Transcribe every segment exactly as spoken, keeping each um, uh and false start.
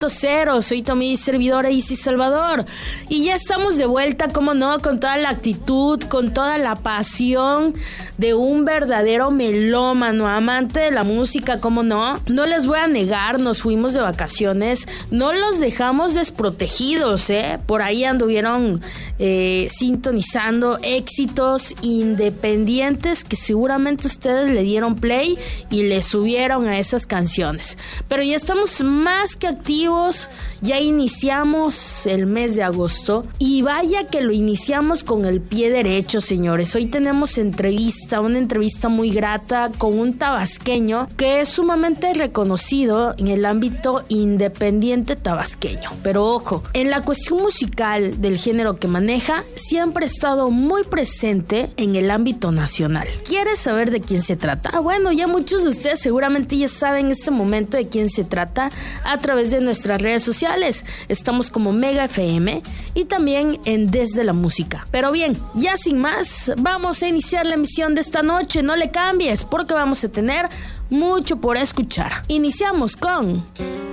Cero, soy tu amiga y servidora Isis Salvador y ya estamos de vuelta, como no, con toda la actitud, con toda la pasión de un verdadero melómano, amante de la música, como no. No les voy a negar, nos fuimos de vacaciones, no los dejamos desprotegidos, ¿eh? Por ahí anduvieron eh, sintonizando éxitos independientes que seguramente ustedes le dieron play y le subieron a esas canciones, pero ya estamos más que activos. Ya iniciamos el mes de agosto y vaya que lo iniciamos con el pie derecho, señores. Hoy tenemos entrevista, una entrevista muy grata con un tabasqueño que es sumamente reconocido en el ámbito independiente tabasqueño. Pero ojo, en la cuestión musical del género que maneja, siempre ha estado muy presente en el ámbito nacional. ¿Quieres saber de quién se trata? Ah, bueno, ya muchos de ustedes seguramente ya saben en este momento de quién se trata a través de nuestra nuestras redes sociales. Estamos como Mega F M y también en Desde la Música. Pero bien, ya sin más, vamos a iniciar la emisión de esta noche. No le cambies porque vamos a tener mucho por escuchar. Iniciamos con...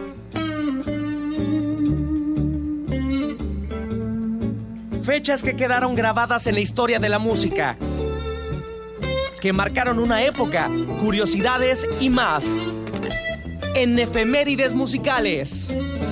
Fechas que quedaron grabadas en la historia de la música, que marcaron una época, curiosidades y más. En Efemérides Musicales.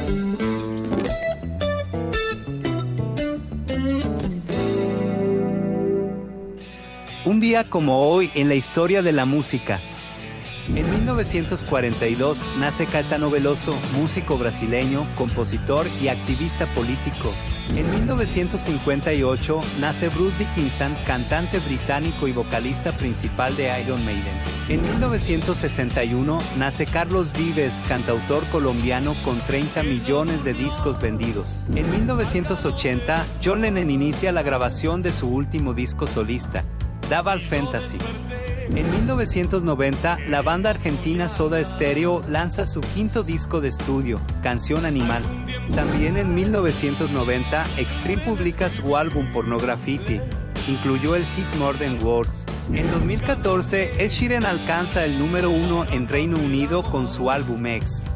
Un día como hoy en la historia de la música. En mil novecientos cuarenta y dos nace Caetano Veloso, músico brasileño, compositor y activista político. En mil novecientos cincuenta y ocho nace Bruce Dickinson, cantante británico y vocalista principal de Iron Maiden. En mil novecientos sesenta y uno nace Carlos Vives, cantautor colombiano con treinta millones de discos vendidos. En mil novecientos ochenta, John Lennon inicia la grabación de su último disco solista, Double Fantasy. En mil novecientos noventa, la banda argentina Soda Stereo lanza su quinto disco de estudio, Canción Animal. También en mil novecientos noventa, Extreme publica su álbum Pornografity. Incluyó el hit More Than Words. En dos mil catorce, Ed Sheeran alcanza el número uno en Reino Unido con su álbum X.